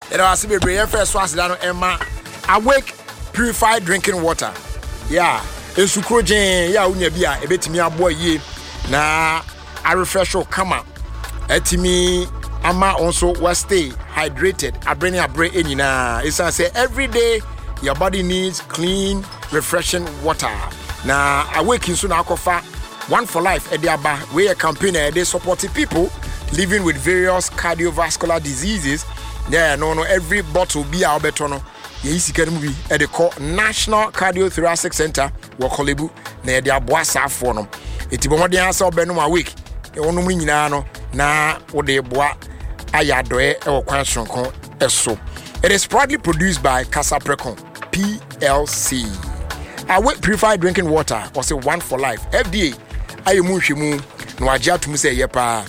There was a be first was down Emma Awake purified drinking water. Yeah, esukrojen ya unya bia ebetimi abo ye na a refresher kama etimi ama also was stay hydrated abreni abre enyina. It's say every day your body needs clean refreshing water. Na Awake so na akofa One for Life Ediaba, we a campaigner they supporting people living with various cardiovascular diseases. Yeah, no, every bottle be our betono. Yes, you can be at the National Cardiothoracic Center, Wakolebu, near the Abuasa for them. It's one the answer Benuma week. The one winning na what they boa ayadoe or question eso. It is proudly produced by Casa Precon PLC. Awake purified drinking water was a One for Life FDA. Ayimu hwemu no agya tum say yepa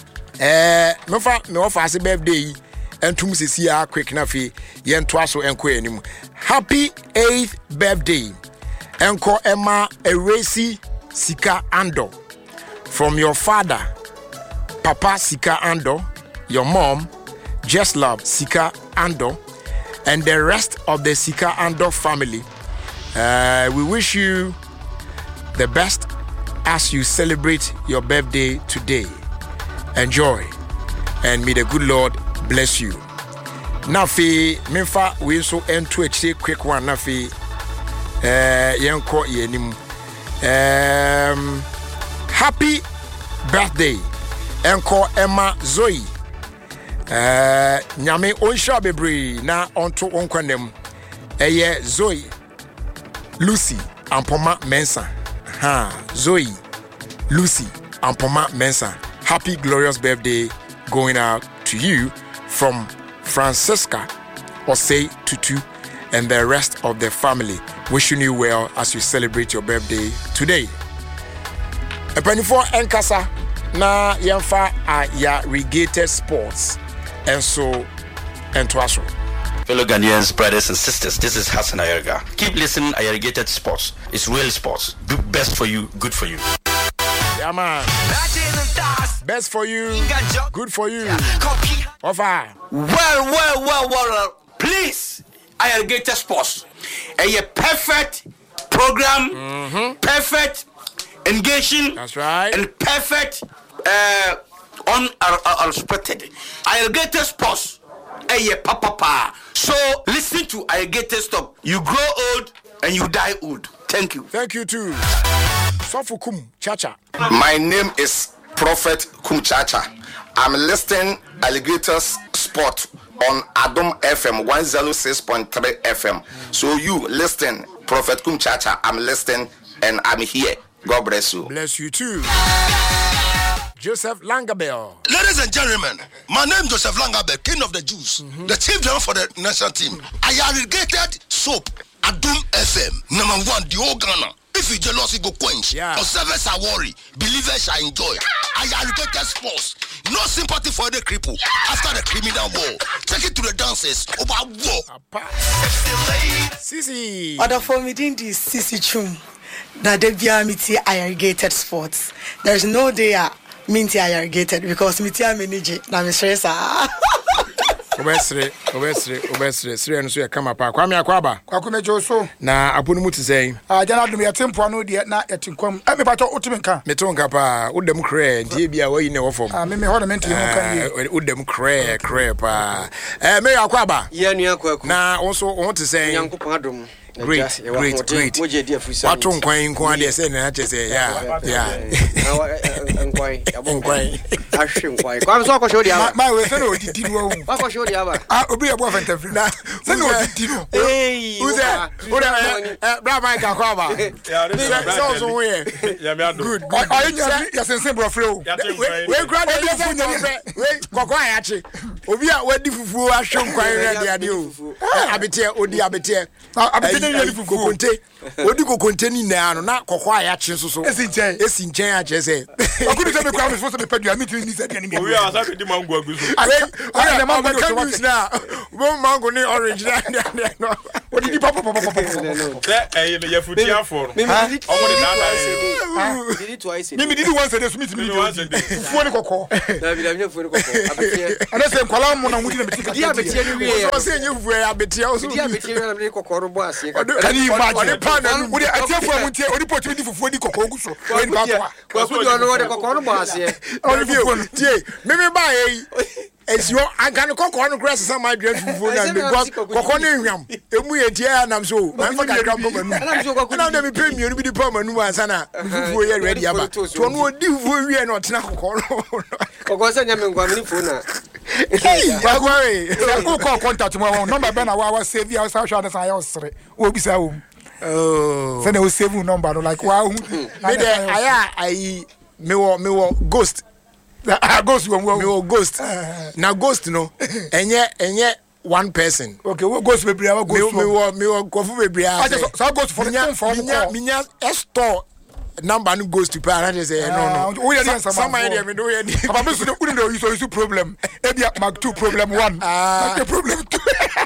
me offer say birthday entum sesia quick na fi yento aso enko anim. Happy 8th birthday enko Emma Eresi Sika Ando from your father Papa Sika Ando, your mom Just Love Sika Ando, and the rest of the Sika Ando family. We wish you the best as you celebrate your birthday today. Enjoy, and may the good Lord bless you. Nafi memfa we so ento a quick one nafi yenko yenim. Happy birthday enko Emma Zoe. Nyame onsha bebre na onto onkwanem. Eye Zoe Lucy Ampoma Mensa. Zoe Lucy Ampoma Mensa. Happy glorious birthday going out to you from Francisca Osei Tutu and the rest of the family. Wishing you well as you celebrate your birthday today. Epanifo Enkasa na yamfa ya Regated Sports and so entwaso. Fellow Ghanaians, brothers and sisters, this is Hassan Ayerga. Keep listening, Ayergated Sports. It's real sports. Do best for you, good for you. Yeah, man. Best for you, good for you. Offer. Well. Please, Ayergated Sports. A perfect program, perfect engaging. That's right. And perfect unexpected. Ayergated Sports. Papa. So listen to Ayergated Stop. You grow old and you die old. Thank you. Thank you too. Sofukum Chacha. My name is Prophet Kum Chacha. I'm listening Alligators Sport on Adom FM 106.3 FM. So you listen Prophet Kum Chacha. I'm listening and I'm here. God bless you. Bless you too. Joseph Langabell. Ladies and gentlemen, my name is Joseph Langabell, King of the Jews, the chief driver for the national team. Ayergated soap, Adom FM, number 1, the whole Ghana. If you jealous, you go quench. Observers are worried, believers are enjoy. Ayergated Sports, no sympathy for the cripple after the criminal war. Take it to the dances about war. Sisi. Other for me, this Sisi Chum. That they be Ayergated Sports. There's no day minti Ayergated because mitia manage na me stress obesre sire no so ya kama pa kwame akwaba kwakumejo so na aponu muti sei jana dum ya tempo no de na yatinkwam me pato otumenka metonka pa udem kre ndie bia wayi ne wofom me ho na menti no kan ye udem kre pa me akwaba ye nua kwaku na also on to say nyankopon adom great watu nkwan nkwan de say na che say yeah nkwan nkwan ahwe nkwan kwa so akosho dia ma we say no didi no wu akosho dia ba obi e bo fentafri na say no didi no uze bra mai ka kwa ba so we ya me ado good ya sense bro flow we grad we kokwa ya chi obi a wadi fufuo ahwe nkwan re de ade o abete odi abete kokonte odi kokonte ni na no na kokwa ya chi so esi nchen a che say okudu se me kwa me so me pedua me tini se ni me we are say di mango aguso na mango so what na bo mango ni orange na no What did you pop? You futia for. Did it twice. Maybe did once a day, Smith. Phone call. And I said, Colombo, and we didn't be saying you were a bit else. Can you imagine a partner with a telephone or the opportunity for 40 cocos? Maybe by as you I can cock on grass some my dreadful phone because Coconium. If we are here and I'm so I'm not going to come and I'm never paying you to be the permanent who are Sana. We are ready about to know we are not now. Who call contact tomorrow? Number Ben, I save you as I was. Will be so. Oh, then they will save you number like wow. I me ghost. Ghost we ghost. Now ghost no. Enye one person. Okay, we ghost me bria ghost. Me kofu me bria. So ghost for the phone minya store number no goes to parents say no. We are some idea me do here. Papa so we no use problem. E be mark 2 problem 1. Mark problem 2.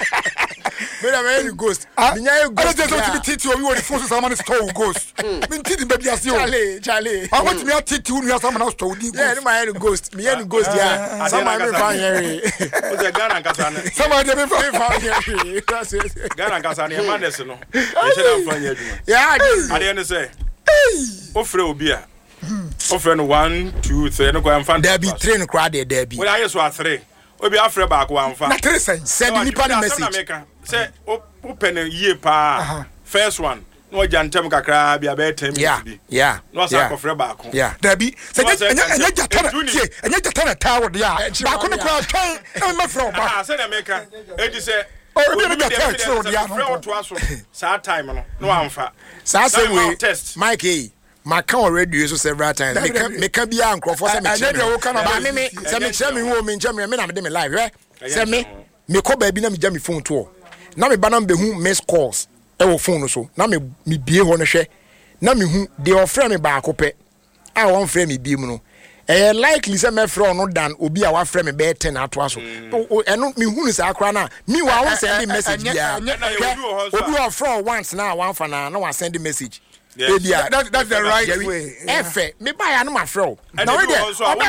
Me na me ghost. Minya ghost. I just want to teach you we want to force someone store ghost. Me teach the baby as you. Charlie. I want me to teach you we someone else store ghost. Yeah, my ghost. Me and ghost there. Someone me find here. O de Ghana Kasane. Someone me find here. Ghana Kasane man des no. E shey na find here. Yeah, I dey say. Ofre obi a. Ofre no 1 2 3 no go am fan. There be 3 no crowd there be. We are so 3. Obi afre back one fan. Na 3 send nipa the message. Say open ye pa. First one. No jantem kakra bia be 10 minutes. Yeah. No say afre back. Yeah. There be. Say enya jatana tower there. Back on the crowd try. E me from back. Say na make e say oh, we be get so there no. Sa time no amfa. Sa say we Mike my can radio so several times. Me can be an crop for some me. Ba me say me share me wo me nche me na me de me live, eh? Say me call baby na me jam me phone to. Na me ba na be hu miss calls e wo phone so. Na me bie ho no hwe. Na me hu de ofre me ba akopɛ. A won frɛ me bie mu no. Likely say me frɛ no dan obi a wa frɛ me be 10 ato so. Eno me hu ni sa akra na. Me wa won send message bia. Obi wa frɛ once na wan fa na wa send message. Yeah, that's the right way. Efe, me buy anu ma frɛ. Na we dey.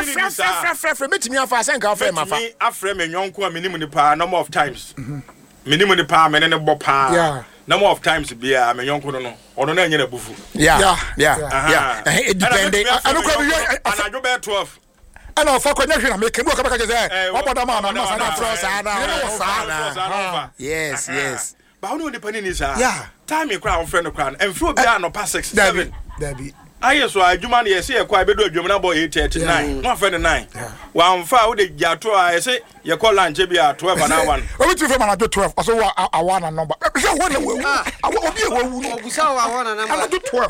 Frɛ me timi afa sen ka frɛ ma fa. Me afrɛ me nyonko a menimu ni pa number of times. Menimu ni pa me ne bo pa. Yeah. Number of times bia me nyonko no. Ono na nyɛ na bufu. Yeah. It depend. Anu ko bi anajo be 12. Ana ofa ko nyahwe na me kemu ka baka je say. Oboda ma na sa na. Yes. Ba wonu de pani ni sa. Yeah. Time e kra on friend no kra. Enfro bia no pass 6 7. Dabi. Aye so adwuma na yesi e kwa bedo adwuma na boy 8:39. No friend 9. Wa amfa wo de gyato a yesi ye call lunch bia 12 na 1. Obi tu fe ma na 12. Also wa awana number. Say wo na wo. Obi e wo wu. Obusa wa awana number. Ana 12.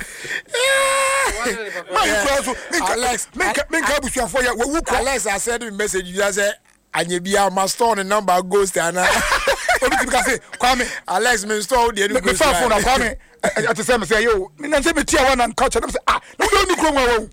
Alex, men ka busu afo ya wo ko. Alex I send me message you say anye bia ma store the number ghost ana. Obi ti ka say Kwame Alex me store the new ghost. Me phone na Kwame. At say me say yo, me na say me tia one and culture. Me say no do ni kro wo.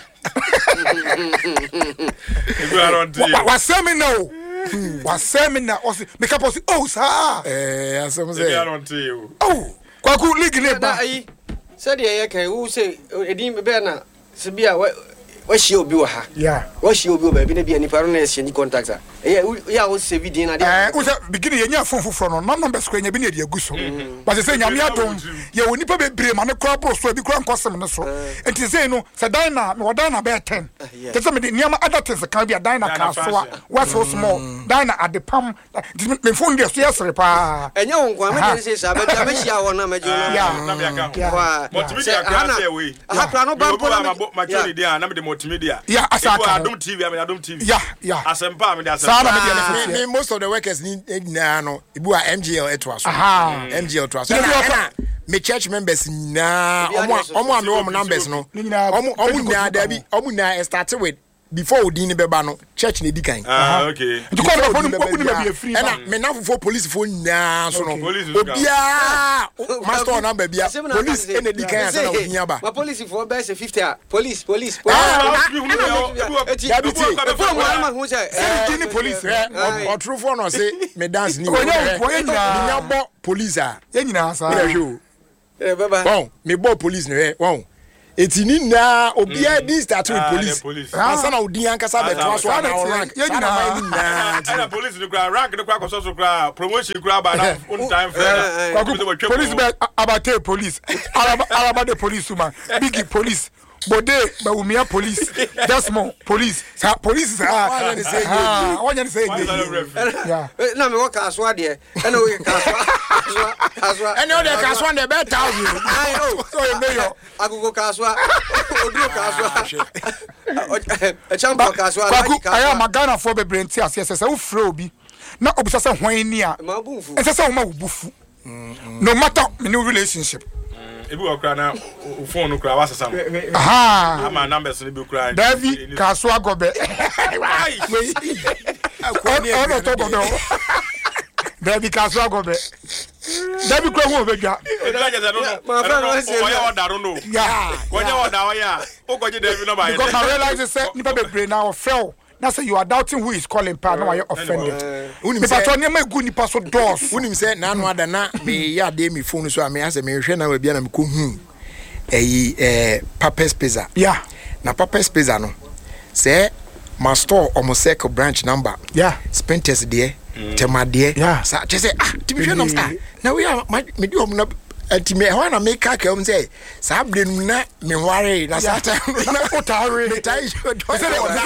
Wa say me no. Wa say me na o say me ka post oh sir. Asem say. I don't tell you. Oh, kwaku league le ba. Say dey ye kan who say edin be na se bia wa shi obi wa ha. Yeah. Wa shi obi ba bi na bia ni paro na exchange contact a. Ya wo save din na dey. We say begin ye nya fofoforo no no number square nya bi na dey aguso. But say nya me adom ye woni pa bebre ma ne kra bro so bi kra nkosem ne so. Enti say no say dan na me wadan na be 10. Te say me de niam other things kan bia dan na ka so a wa so small. Dan na adepam me phone dey so yesre pa. Enya won kwa me dey say sa ba bia me hia won na me jo na. Yeah. Multimedia can say we. Ha pra no ba ma choni dey na me de multimedia. Yeah, asaka. Adom TV, I mean Adom TV. Yeah. Asempa me dey me most of the workers need no ibu a MGL etwaso. MGL etwaso. Me church members na omo numbers no. Omo na there be omo na start with before odin beba no church na edikan okay to call the phone be free and me na for police phone na so no obia master na ba bia police na edikan asa na odin ba my police for be say 50 police police o true for no say me dance ni nya bo police a nyina sa baba bon me bo police ne won etini na obia this start with police asa na odi ankasa be to so na rank na police no gra rank no kwa so gra promotion gra ba na on time police be abate police araba the police man big police bode ba umia police that's more police sa police why you say yeah na me work as what there and we kaswa and the kaswa the bet 1000 so you know agogo kaswa odio kaswa a champion kaswa I am Ghana for be brain tears yes say wo frɛ obi na obusa say hwan ni a say say wo ma wo bufu no matter any relationship ebi okra na phone no kra wasasa no ama numbers no bi kra David kaswa gobe no to gobe David kaswa gobe David kra wo bedwa my friend say oya order no yeah oya order oya o goje David no ba ye because I realize say nipa be brain now fell. Now say you are doubting who is calling pa now you offended. Unim say pato nem egu nipa so doors. Unim say na no ada na me ya de me phone so am ase me hwe na wa bia na me ko hu Papa's Pizza. Yeah. Na Papa's Pizza no. Say my store Omoseko branch number. Yeah. Spenters there. Tema there. Yeah. Sa je say ti me hwe no star. Now we are me di om na Ati me wana make ka am say sa blenu na me ware na sa ta na otare me tai so do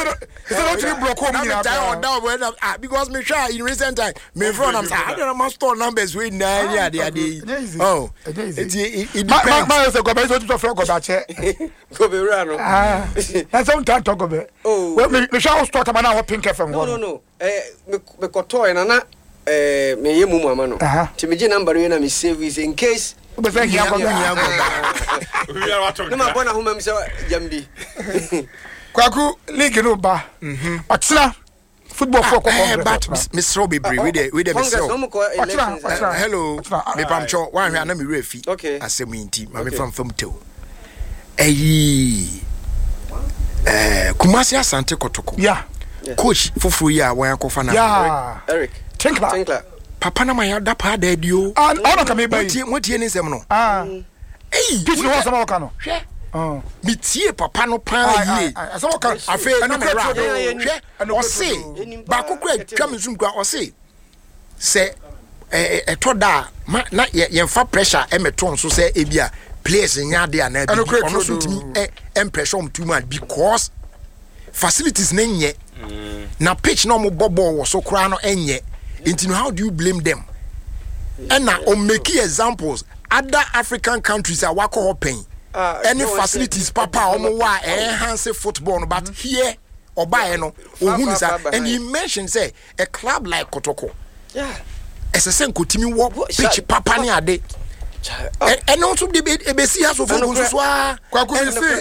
because me sure in recent time me from am say I don't know store numbers we na dey oh it depends ma say go be so to go ba che go be run no na some time talk go be oh me sure store ta na pink FM no me kotoy na me yemu mu ama no ti me gi number we na me save is in case but thank you we are watching no ma bona homa me say jambi kwaku league no ba atena football for but Miss Robbie we dey Miss hello me pamcho wan hwe na me refi asem inti ma me from tew Kumasi Asante Kotoko yeah coach foforo ya wan akofa na Eric Tinkler papa na my da pa da dio ona ka me ba motie ni nsem no kids no sama waka no hwe mi tie papa no pa ye so waka afi na me ra hwe o se ba kokura twa me zum kwa o se etoda na ye fa pressure emeton so se ebia players nya de na bi ono so ntimi impression too much because facilities na nye na pitch no mo bobo wo so kra no enye into how do you blame them and now on make examples other African countries are wako hoping any facilities papa omo wa enhance football but here oba no ohunisa and he mentioned say a club like Kotoko esesen kotimi wo pitch papa ne ade and also the ebesi has of so kwaku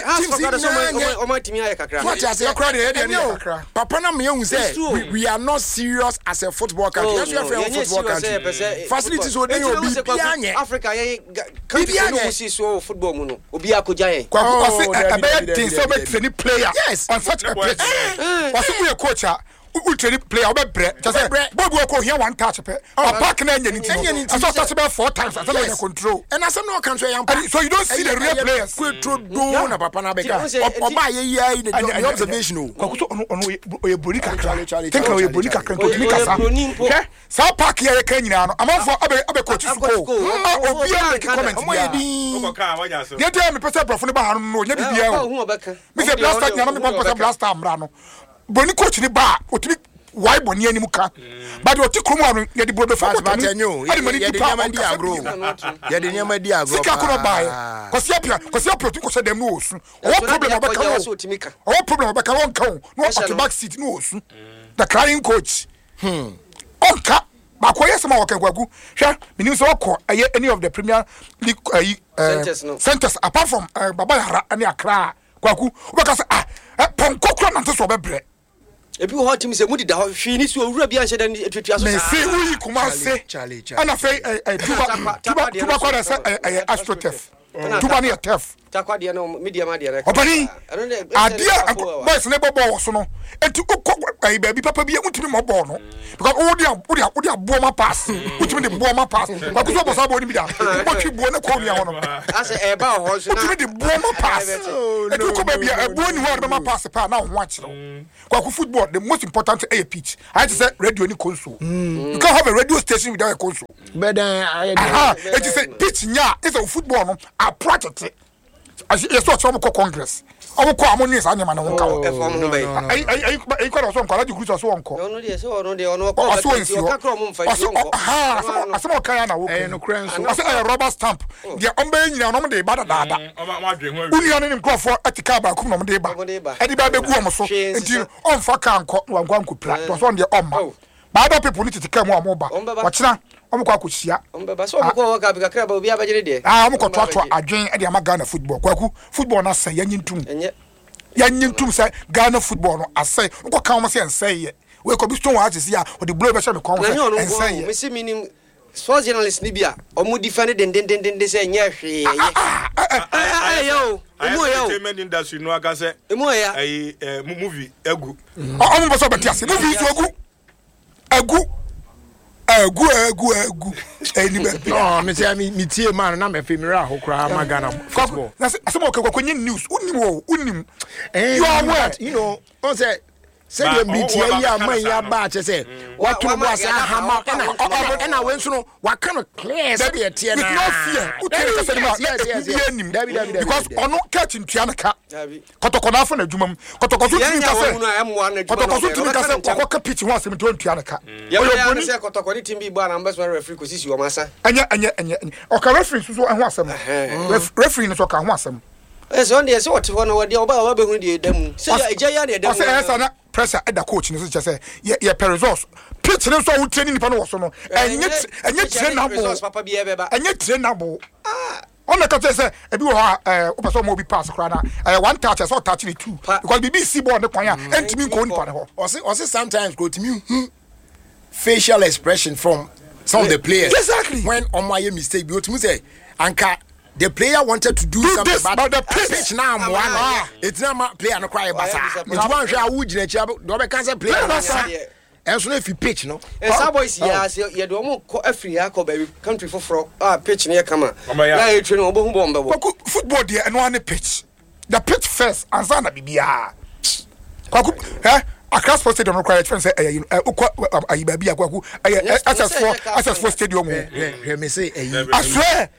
papa na me say we are not serious as a football country. Yes, we are a football country. Facilities we dey obi bianye Africa country no see so football mu no obi akojaye kwaku a bad thing so be training player on such a pitch was we a coach ultra player obebre just say bobu ko here one touch pe park na nya nti so touch be 4 times as I control and as no can so you don't see the real players control do na papa na beka oba ye in the observation kwaku so ono ye bori kakra think we bori kakra to mi kasa sa park here kan nyina no amanfo abe coach school obi a comment ya dey me pesa brofo ne ba hanu no nya bibia o mi se blaster nyama me pesa blaster amra no boni coach ni ba otimi why boni ani muka but oti kromo anu ye di brodo fa but enyo ye de nyama di agro ye de nyama di agro sika kono ba ko sia proti ko se dem no osu o problem obaka o problem obaka won kan no at back seat no osu the crying coach onka ba ko yesema wokan kwagu hwe minim so ko any of the Premier League centers apart from Baba Yara and Accra kwaku obaka say ponko kra na nteso bebre ebi wo hot team say mudi da hwi ni so owura bia nhyɛ dan etwetwa so me say uyi kuma se ana fe tuba kwa say astrotef tuba ne tef takwa de no media ma de opani adia boys ne bobo so no enti ukɔ baby papa bia mutumi mo bɔ no because wodi abo ma pass mutumi de bo ma pass kwa kuso bo sa bo ni bi da mutwi bo ne kɔ nia ho no ase e ba ho so na mutumi de bo ma pass enti ukɔ ba bia ebo ni ho ma pass pa na ho akyerɛ kwa ku football the most important is pitch I just say radio ni console you can't have a radio station without a console but it is a pitch nya is a football no a project as you saw some congress omo ko amoni sa nyama na won ka ai ko so nko la jukuru so nko no dey so no dey ono ko ka kro mo mfa so nko asemo kan na wo no kran so ase rubber stamp dia omba nyina no mo dey ba dada uni ane nim krofo etika ba kum no mo dey ba edi ba be gu omo so enti on fa kan ko wanko pra to so dey omma ba da people ni titika mu omo ba wakina omo kwa kuhia ba so omo ko ka bi kakra ba obi abagire de omo ko to adwen e dey ama Ghana football kwaku football na say yanyintum yanyintum say Ghana football no asay ko kan omo say ensay we ko bi stone wa ati ya o de blow be say me kon ensay me see minim sports journalist ni bia omo defend den say nya hwe yo emu yo entertainment industry no aka say emu ya movie egu omo bo so be tiase movie so egu eni be no me say me tie man na me femira ahokra ma Ghana football na say mo kwakwenye news unim you are aware you know on say the media ya man ya ba che say what to boss ahama na we nso no wa kan clear say the tie na no fear utire say ma because ono catch ntua na ka kotoko na fa na adwuma kotoko so tin ka say kotoko ka pitch ho asem ntua na ka ya na say kotoko ni team bi gba na mbes referee ko sisi o masa anya o ka referee so ho asem referee no so ka ho asem so on dey say what for no we dey oba be hu dey dam say eja ya dey dam say esa na pressure e da coach ni so say ye perizos pitch ni so wo training nipa no wo so no enye trainable papa bi e beba enye trainable on the catch say e bi wo ha o person mo bi pass kra na one touch so touch ni two because BBC ball ne kwan ya entimi nko nipa ne ho o say sometimes go timi facial expression from some of the players exactly when on my mistake bi o timi say anka the player wanted to do something but the pitch now one it's not player no cry basa it one hwe awu gina chi do be can say player basa and so if you pitch no some boys ya do mo ko afri ya ko baby country for pitch ne kama na e train obo hu bomba football dey eno an pitch the pitch first and sana bibia kwaku Accra Sports Stadium required friends say ayiba bia kwaku SS4 stadium me say I swear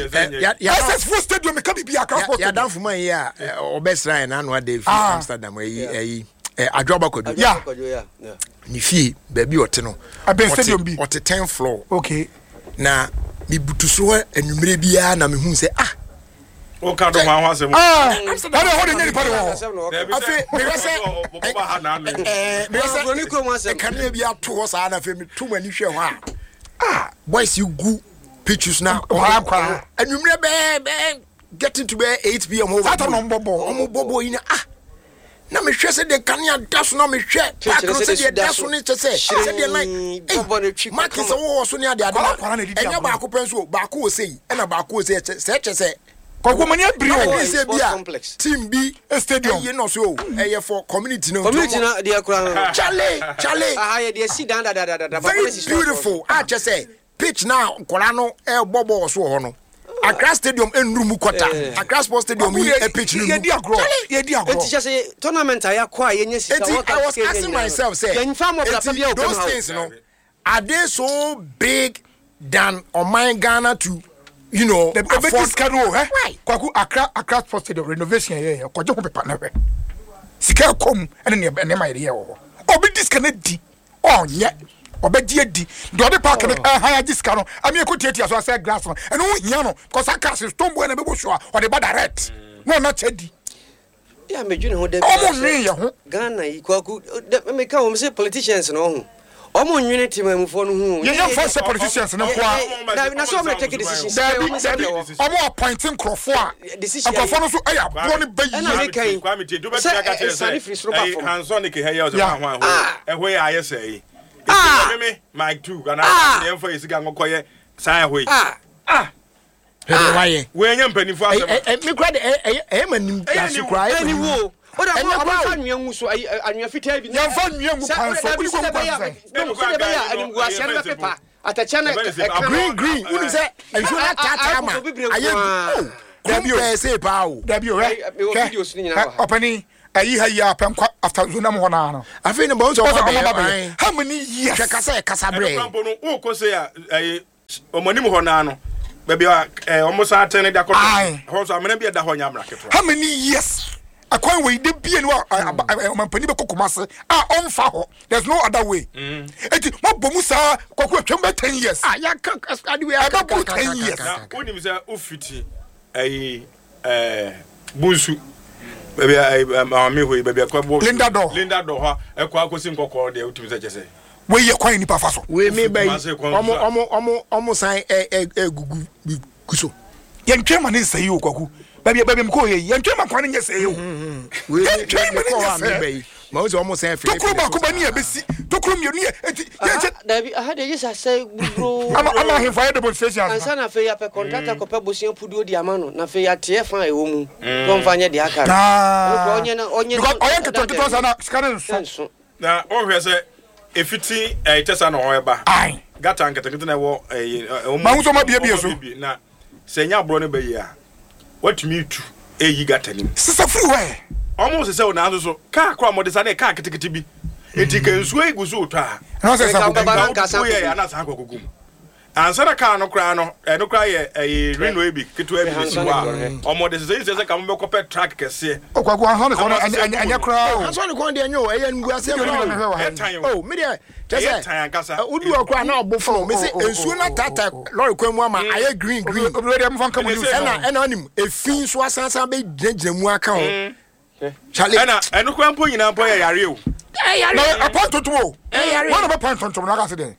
SS4 stadium me can be Accra Sports ya dan fuma here obesra na no dey Amsterdam adwoba kodu yeah ni fie baby ote no aben stadium bi ote 10th floor okay na mi butuso enumere bia na me hu say o ka do ma ho asem ada ho de nyani pa do afi me say boba ha na me Roni ko mo asem kan na bia to ho sa na fe me to mani hwe ho boys you go pictures now enumere be getting to be 8 p.m. over that no bobo ina na me hwe se de kan ya daso na me hwe pa kan se de daso ni se de like market se wo so ni ade enya ba ko penso ba ko o sei na ba ko o sei se Koko mani abri o say bia team B stadium you know so for community no na dey akura chale ya dey sit down da very beautiful just say pitch now kola no bobo so ho no Accra Stadium enrumu kwata Accra Sports Stadium e pitch no ye di agro it just say tournament ayakwa yenye sika I was asking myself say those things no are they so big than Oman Ghana to you know the biggest schedule kwaku Accra Sports Stadium renovation here kwaje ko pepa na hwe sika kom ene ne ma yede wo obi disconnect onye obedi adi de ode park ne higher discount no ami ekotietia so say glass no ene wo hia no cause aka se stone boy na be go so ode ba direct no na chedi ya mejune ho de omo ne ye ho Ghana yi kwaku me ka wo me say politicians no ho Omo nwene timamufo no hu. You young for politicians no kwa. Na so me take decisions. Omo appointing crofo a. Crofo no so aya bo ne bayi. Na me kan. Kwame tie do be tia ka tell say. Hanson ke heya o se hwan ehwe ya ye say. Me Mike 2 kana dem for yesiga ngokoye sai ehwe. Why? We nya mpanifo asem. Me kra de manim yasu kra. Any wo. Oda mo fa nwan so anwa fitaa bi. Ya fa nwan mu kwan so. Kuli ko kwan. No so be ya animgu ase na pepa. Atacha na green. Unu say enso na tata ma. Aye. Dabi say pa o. Dabi o. Me wo videos ni nyina wa. Opani ayi ha ya penkwa after zona mo na no. Afi ne bo so ba. How many years? Kasa bre. O ko say ayi omani mo na no. Baby almost attended the house. I'm going to be at the Honyamra. How many years? I can't wait. The BNO, my Peniba Cocomas are on fire. There's no other way. It's what Bomusa, Coco, 10 years. I got 10 years. When you say Ufiti, a Busu, baby, I'm me, baby, Linda Doha, a Quacosim Coco, the ultimate say. We are quite in Pafaso. We may be almost guso. Young German is say you, Coco. Baby, go here. Young German calling you say you. We are most almost every Tokuma, Bessie, Tokum, you near. I had a yes, I say, I'm here for the demonstration. And son of a contractor, Copabusian Pudu Diamano, Nafea TFI woman, don't find the Aka. I can talk to us and scanning. Now, all say. If it's a test on however, I got an get a war a mountain might be a beer. Now, say, now, Brony Bayer, what me to a ye got him. Sister Freeway almost a sound now, so car crumb or the Sunday car to be. It can sway Guzuta. And that's Uncle Gum. And Sana car no crown, and no cry a railway big to everything. Or more disease as a come back up a track can say. Oh, and your crowd. I'm sorry, going there, no, and we are saying, oh, media, just a Udu or crown now before me say, and sooner Tata, Lord Quemama, I agree, and on him, a fiend was a big gentleman account. Charlie, and no crown point in our boy, are you? A point to two. One of a point from accident.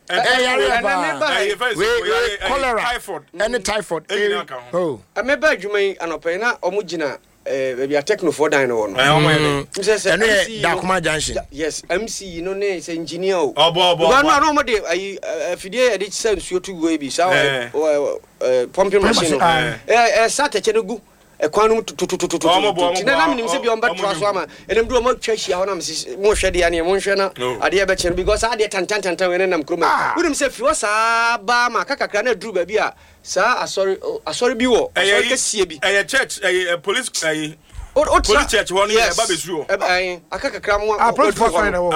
Cholera, and typhoid. Oh, I may beg you may an opena or Mujina, maybe a techno for dino. Dakuma Junction. Yes, MC, you know, is engineer. Oh, Bob, I Fidea did sense you two babies, or pumping machine. Sat a chenugu. A quantum to Nanam say beyond but Traswama, and I'm doing more church. I want to more shady and emotional. I dear betchen because I did tan when I'm cruma. Wouldn't say if you was a Bama Kakakana drew baby. Sir, sorry, Biwo. A church, a police, police church, one year, Baby's rule. I Kakakram, I put for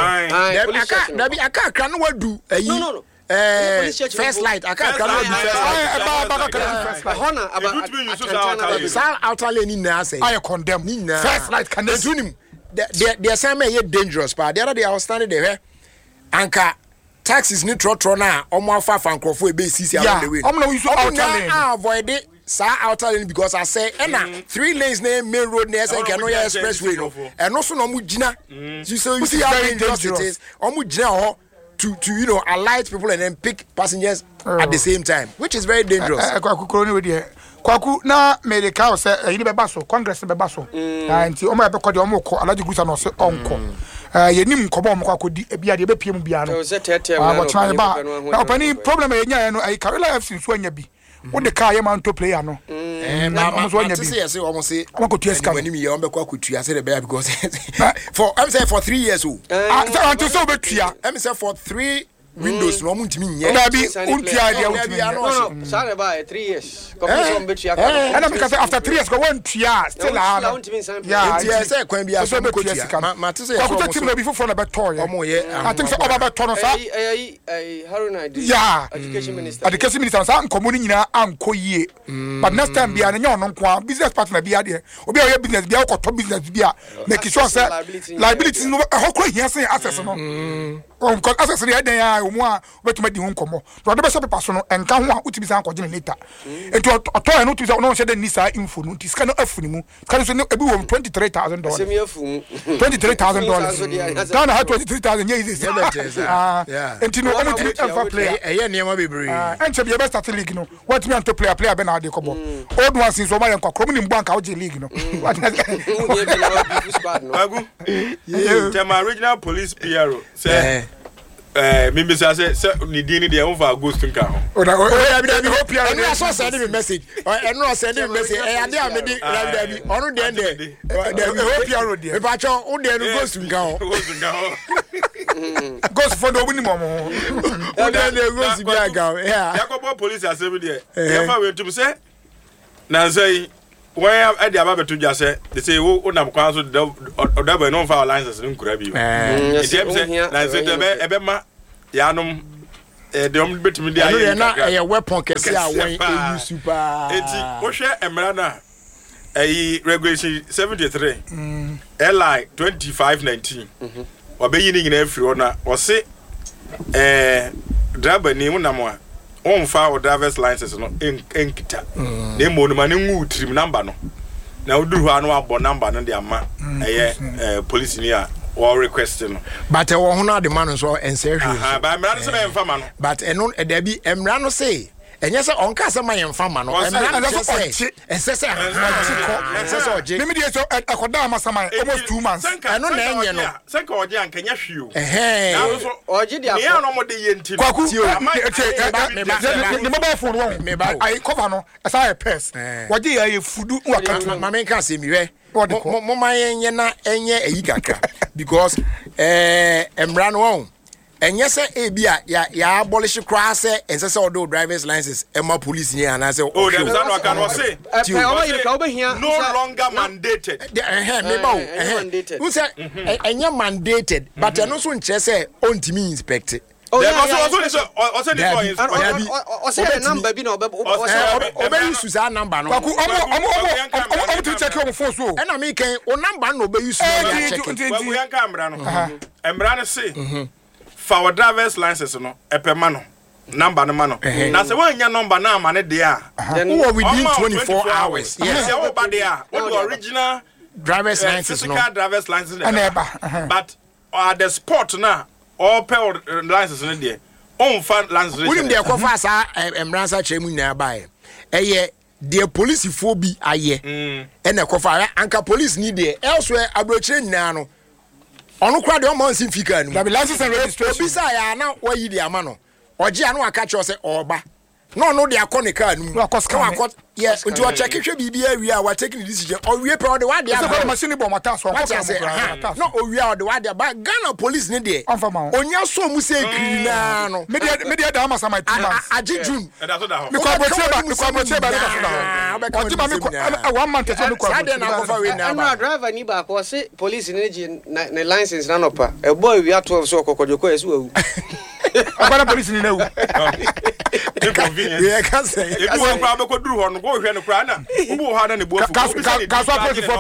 I can't do. No. First light. I can't honor about outer lane now. Say I condemn. First light can do him. There's some dangerous, but the other day I was standing there. Anka taxis need trotro now. Almost 5 and crofo basis around the way. I'm not used to outer lane. I avoid it. Outer lane because I say, 3 lanes name main road near Canoya Expressway. And also no mujina. You see how dangerous it is. Omujina. To alight people and then pick passengers at the same time, which is very dangerous. Kwaku na medical say you be baso congress be baso and o ma be kodi o mo ko alaji gusa no se onko yenim ko bo mo kwakodi bia de be piem bia no but try ba na opani problem e nya no ai Karela FC so anya bi wo de car man to player no na so anya bi say almost say am ko tuas kan nim ye on be kwakutua say the bear because for I'm say for 3 years o until so be tua I'm say for 3 windows no mu ntimi nye na bi untia dia untimi no sorry ba 3 years commission be tua and because after 3 years go one tua still ah yeah it say kwan bia so ko tua ma to say ko to team na bi fofo na be toy I think so oba be to no sa Haruna yeah education minister sa nkomo ni nyina anko yie but next time bia na nya ono nko business partner bia de obi a business bia ko to business bia make sure say liability no ho ko hia say access no because access dey there omu a obetuma di ho nkomo to de be so pepa so no enka ho a utibi san kogene later enti otoy no utibi no se de nisa info no nti sika no afuni mu sika so no ebi wo $23,000 semi afu $23,000 Ghana ha $23,000 ye is enti no omu ti enfa player eye niam bebre enche be start league no what me anto player be na de kobo old ones in so ma yanko krom ni mbanka o je league no Agu tema original police PRO say mimi say ni dini de o fa ghost nka ho o bi hope ya no so send me message and no send me message ade am di bi onu de hope ya ro de e ba cho o de no ghost nka ho ghost for no minimum o de ghost bi aga Yakobo police asem de e fa we tum say na say when I the about to just say they say who nam kwan so double no for license nkura bi e dem say na say the be ma yanom de om betimi dia ye na e weapon kese a won e super eti wo hwe emra na regulation 73 LI 2519 obeyi ni nyina afiri ona o se driver ni mu nam a on fa o driver's license no enkita na mo no mane nwu trim number no na oduru ha no abo number no de ama police ni a or request no but e wo ho na de man no so ense hwe ba emra no se be mfa ma no but eno e da bi emra no say enye se onka se ma yemfa ma no emra no say ense oje me dey so akoda amasama almost 2 months eno na enye no se ka oje anka nya hwiu na so oje dia ya no mo de yenti kwaku the mobile phone won I cover no as I pass oje ya fudu wakatu ma me nka se mi hwe mo ma yenye na enye eyi kakra because emra no won enye se ebia ya abolish cross ense se odo driver's license ema police ni ana se oh dem say no can say no longer mandated me ba who say enye mandated but eno so nche se ontimi inspect also the number bi no obe use that number no kwaku omo to check your phone so na me ken o number no obe use no check kwaku yanka amra no emra no say for our driver's license no epema no number no ma no na se won nya number na ama ne de a who within 24 hours yes ya wo ba de a what the original driver's license no driver's license but at the spot na all pay license no de on fan license we dem dey go for asa emransa chemu na bae eye the police fo bi aye e na ko fa anka police ni de elsewhere abrochire nyina no onu kra de o man sin fika nu the license and registration bisa ya na wayi de ama no oje anu aka cho se oba no de akọ ne car nu akọ yes until check hwe bibia wi a wa take the decision o wi pe o de wa de so machine bomb attack so no o wi a de wa de ba Ghana police ne de onya so mu se kiri na no media da ama sama 2 months aji June me ko boche ba da o ti ba me ko 1 month so me ko Saturday na go for we na ba driver ni ba ko se police ne ji na license na no pa e boy wi a 12 so kokodoko yesu awu abana police ni na wu yeah can say e bi won pa be ko duru ho no go hwe no kra na ubu ha na ne buafu ka so approach for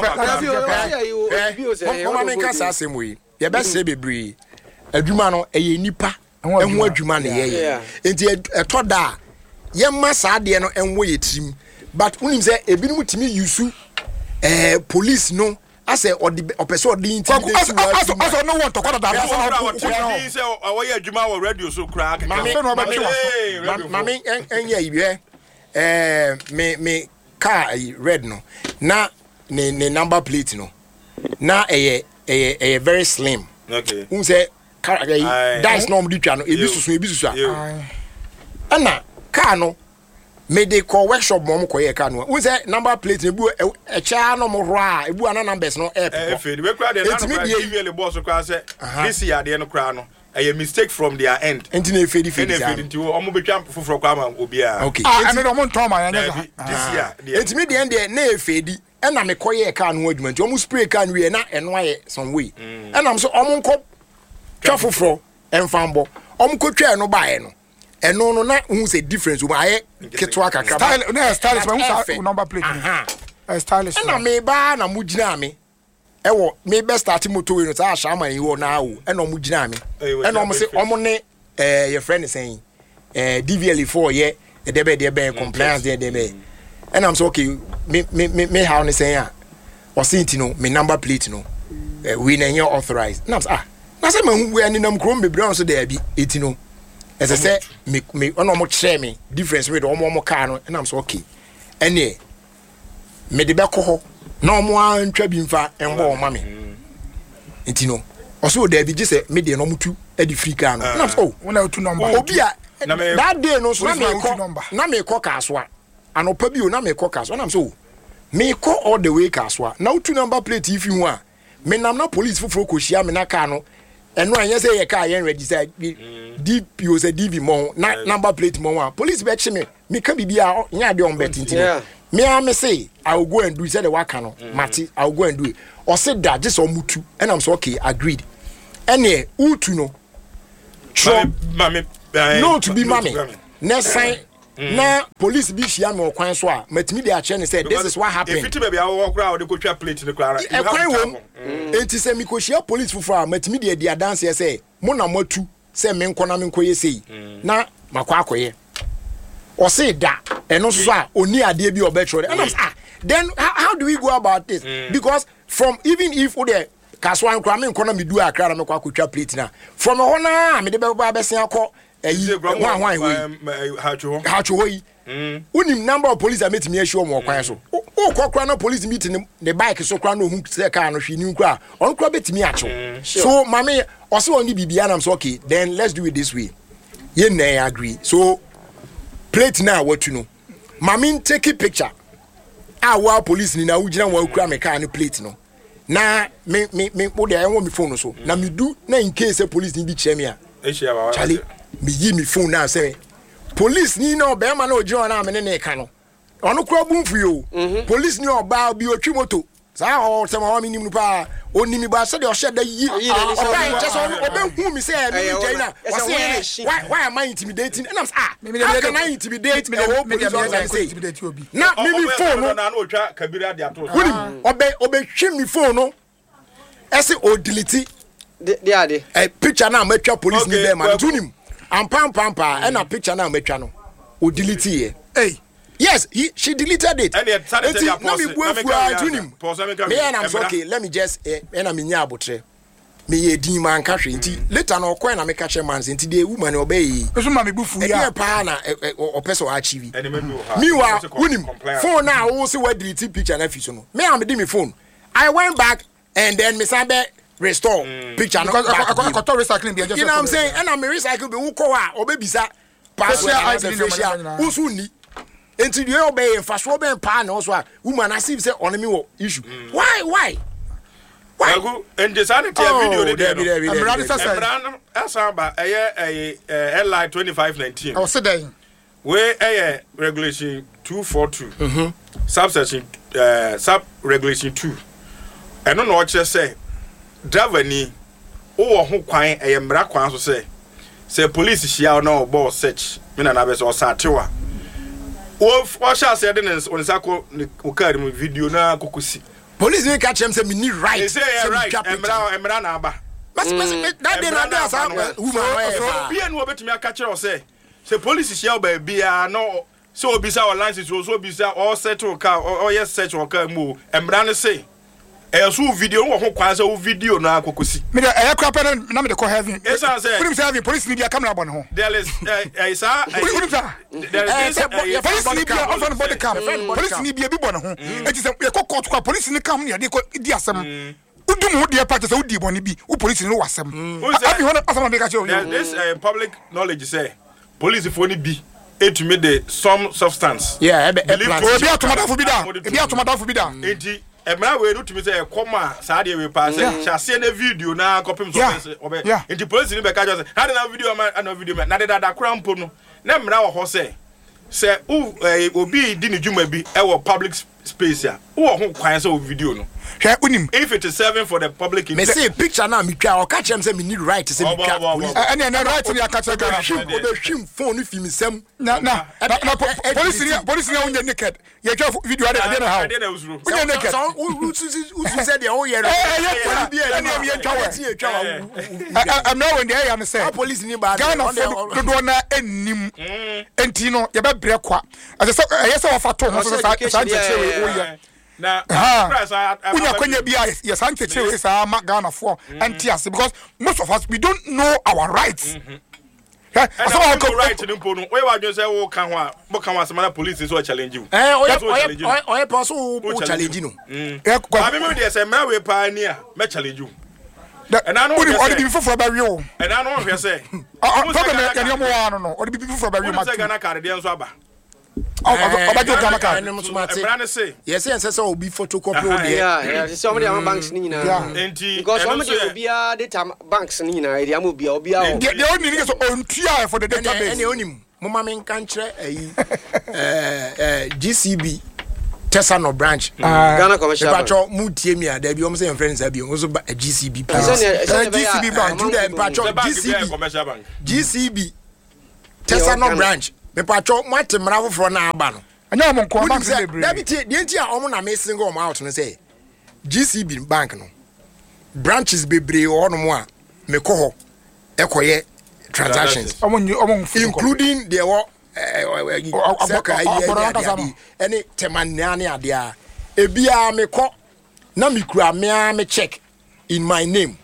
mama me kasa asem we ye be se bebre adwuma no eye nipa enho adwuma na ye enti etoda ye ma saade no enwo ye tim but unim se ebinum timi yusu police no ase opese odi intimidation aso no want to kwada da say awoye adwuma wo radio so kra ka mami enye ibe me car red no na ne number plate no na eye very slim okay say car dice no mdi twa no ebi susu a ana car no me dey call workshop mom ko ye car no say number plate ne bu e cha no mo ro a ebu ana numbers no we kra de na TV le boss kra say this year de no kra no a mistake from their end enti na fedi nti omo betwa foforo kwa ma obi a okay and no mo ntoma ya nya this year enti me de end na efedi na me koye car no adwuma nti omo spray car no we na eno aye some way na am so omo nko twa foforo enfambo omo ko twa no bae no eno no na hu say difference o aye ketwa kakra style no stylish but hu number plate stylish na me ba na mugina me ewo me be start motor we no sa asha man yi wo na wo eno mugina me eno mo say omo ne your friend is saying DVL4 yeah the be compliance there and I'm so okay me how ne saying or see me number plate no we na here authorized na na say me we ani nam krom be brown so there be etino as I say me ono mo share me difference with omo car no and I'm so okay ene me de be ko ho na omo antwa bi mfa enbo o ma me etino also there be just say me de no mutu e di free car no na so when I two number obi a that day no so na me ko kaswa anopa bi o na me ko kaswa na so me ko all the way kaswa na two number plate if you want me nam na police foforo ko hia me na car no eno anya say ye car yen register DPO say DV mo na number plate mo police be che me ka bibia nya de on bet ntino me am say I will go and do say the work no mati I will go and do it or say that just on mutu and I'm so okay agreed ene utu no mami no to be mami next time na police be hia me okwan so a matimi dey ache ne say this is what happened if it be a work crowd dey go twa plate ne klara e kwan wo enti say me ko hia police fufu a matimi dey dance say mo na matu say me nkona me nkoye sei na makwa akoye or say that eno so a oni ade bi obetro and then how do we go about this because from even if the kaswan kra me nkona me du akra na me kwa kotwa plate na from ho na me de be ba besia akọ Hacho unim number of police met me show mo kwan so o kokra na police meeting the bike so kra no hu se car no hwini nkra on kra betimi acho so mama also oni bibia na so okay then let's do it this way ye na agree so plate na what you know mama take a picture our police ni na ugina wa kra me car no plate no na me wo de enwo me phone so na me do na in case police ni bi che me a Charlie me yi me phone now say police ni no be ma na ojo na me ne ka no onu kro bumfu yo police ni oba bi otwi moto sa o se ma mi nim pa oni mi ba se de o she da yi oba just oba hu mi say me jai na why am I intimidating and I'm how can I intimidate me the whole police say na me phone no na otwa kabira de ato oba hwe mi phone no ese o delete de picture na matwa police ni be ma tunim pam and a picture na matwa no o delete here hey yes she deleted it and let me go for me and I'm so okay let me just and I'm nya abotre me ye din man ka hwe nti later na okwan na me ka che man nti de woman obey so ma me bufu ya pa na o person achieve me wa unim phone na wo se wa delete picture na fi so no me am dey me phone I went back and then me sabe restore picture because I recycling be just you know what I'm saying and I'm recycle be who ko a obebisa pass I facial usu ni enti you obey fast wo ben pa na also a woman asif say on me wo issue why go and the sanity video there I'm ready to asamba LI 2519 oh sit down we regulation 242 subsection sub regulation 2 and no what you say driver ni o ho kwan mra kwan so say police hia na obo search me na be so satewa o sha say den on sako o carry mu video na kokosi police we catch them say me need right say right mra na aba but that dey na dey say woman be no obetumi aka kire o say police hia ba bia no so obisa o license so obisa o settle car o yes search o car mu mra ne say so video wo ho kwan say video na kokosi me dey kra pa na me dey call heaven esa say we say police ni bia camera bon ho there is police ni bia on the body cam police ni bia bi bon ho e say e court kwa police ni cam ne di asem udum ho dey part say udi bon bi u police ni wasem abi ho na asem be ka che this public knowledge say police for ni bi etumi de some substance yeah e bi atomada fu bi da enti emra we no tumi say koma saade we pass chase na video na kopim so obe enti police ni be ka just how na video man na video man na de da krampo no na emra wo ho say obi di ni djuma bi e wo public space here. Who are who video no? If it is serving for the public interest. Me say picture now me try or catch them say me need right to say me try. And right to catch him phone if me sem. Na police now when naked. You try video at the how. When you naked. Who said the whole year. I'm now in the area and say police ni bad. Ghana for do na enim. Entino ye be brekwa. As I say of ato so now, when you're going to be yes, I'm Ghana for and tears because most of us we don't know our rights. Right to the Pono. Where are you say, oh, can some police is what challenge you? I possible challenge you. I remember there's a man with pioneer, may challenge you. And I know what the people for burial. And I know what you say. Or the people for burial. Yes, yes, so be photocopy. Yeah, somebody on banks because somebody will be data banks in the only niggas on TI for the database. Any only Mumma country GCB Tessano branch. Ghana commercial. Patrol Mutimia, there be almost a friends have been also a GCB. GCB bank, GCB Tessano branch. Me patcho mwate mravo for na aba no anya mo nko bank dey break debit dey ntia omo na me single am out no say GCB bank no branches bebre ono mo a me ko ho ekoye transactions including the any temanane ade a ebia me ko na me kura me check in my name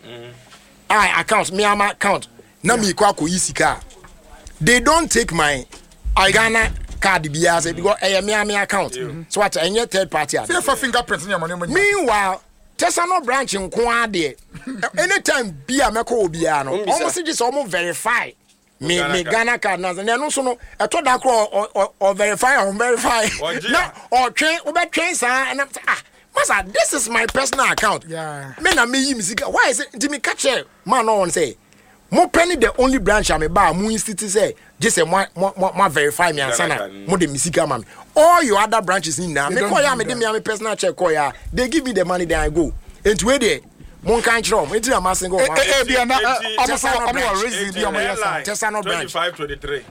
I account me am account na me ko akoyisika they don't take my Ghana card biase because me account. So what any third party. Say for fingerprints in your money. Meanwhile, Tessano branch in Kwade. Anytime be a meko bia no. Almost just almost verify. Me Ghana card na and also no I told that or verify or verify. Or train and Masa, this is my personal account. Yeah. Me na me music. Why is it me catch man no one say. Mo penny the only branch am ba mo institute say just say mo verify me ansana mo the misika man all your other branches in now me call ya me dey me personal check call ya they give me the money then I go into where there mo kan kire am enti am asen go ma bia na am raise bia mo yes Tessano branch 2523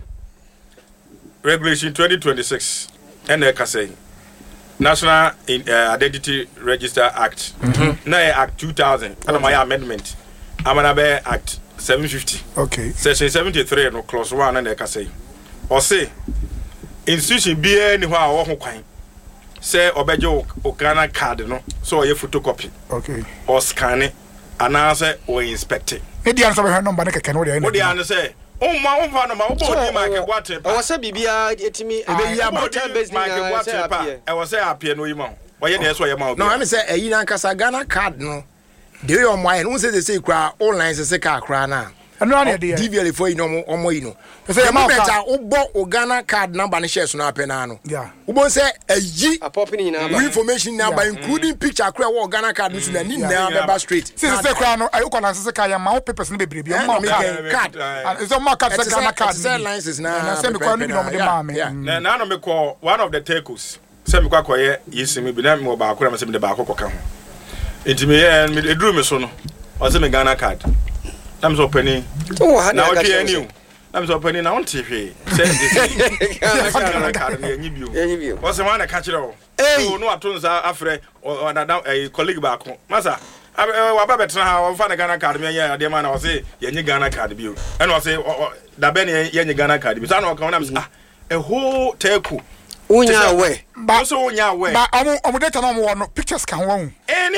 regulation 2026 and they can say National Identity Register Act na Act 2000 and my amendment amana Act 750. Okay. Section 73 no clause 1 and they can say. Or say institution be anywhere or kwan. Say obejo o Ghana card no so ye photocopy. Okay. Or scan it and answer or inspect it. The answer be number na keke no dey. What the answer say? Oh my own no ma obo ma ke water. I was say bibia etimi ebe ya motor business na say appear. I was say appear no yima. Why dey so yima. No, I say eyi na nkasa Ghana card no. They are my no say they say cry online say car cry na. And no dey. DVL for you no omo you know. Say the moment obo Ghana card number na share so na pe na no. Yeah. Obo say eyi a popping number information number including picture cry wo Ghana card so na ni na be straight. Say cry no ayo kwa na say card ma papers no be brebi o ma card. And is o ma card say Ghana card. Say license na. Na say me kwa no be no me ma me. Na no me call one of the telcos. Say me kwa koye yesimi bi na me ba akora me say me ba akoko ka ho. Enti me and me eduru me so no. O say me Ghana card. I'm so penny. Oh, now okay new. I'm so penny now on TV. Say Ghana card me nyibiu. What's the one I catch it all? Oh, no atons afre or a colleague back. Masa, wa ba betra ha o fa na Ghana card me ya de man na o say ye Ghana card bi o. And o say da be ne ye Ghana card bi. So na o kan na say a whole telco. Unya we. Ba so unya we. Ba omo data no no pictures kan won.